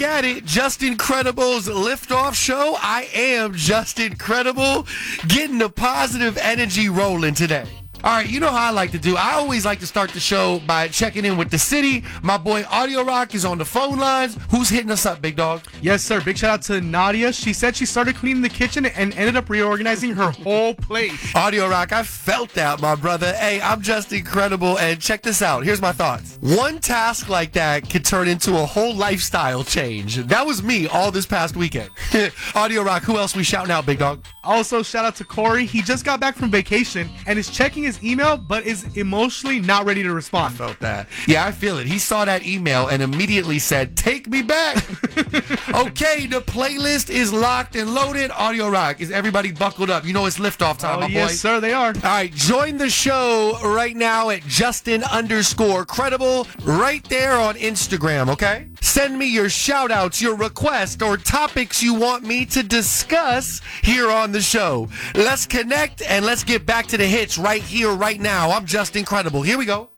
at it. Just Incredible's liftoff show. I am Just Incredible, getting the positive energy rolling today. All right, you know how I like to do. I always like to start the show by checking in with the city. My boy Audio Rock is on the phone lines. Who's hitting us up, big dog? Yes, sir. Big shout out to Nadia. She said she started cleaning the kitchen and ended up reorganizing her whole place. Audio Rock, I felt that, my brother. Hey, I'm Just Incredible, and check this out. Here's my thoughts. One task like that could turn into a whole lifestyle change. That was me all this past weekend. Audio Rock, who else we shouting out, big dog? Also, shout out to Corey. He just got back from vacation and is checking his email, but is emotionally not ready to respond. Felt that. Yeah, I feel it. He saw that email and immediately said, take me back. Okay, the playlist is locked and loaded. Audio Rock, is everybody buckled up? You know it's liftoff time, my boy. Yes, sir, they are. All right, join the show right now at Justin_Credible right there on Instagram, okay? Send me your shout-outs, your requests, or topics you want me to discuss here on the show. Let's connect and let's get back to the hits right here, right now. I'm Just Incredible. Here we go.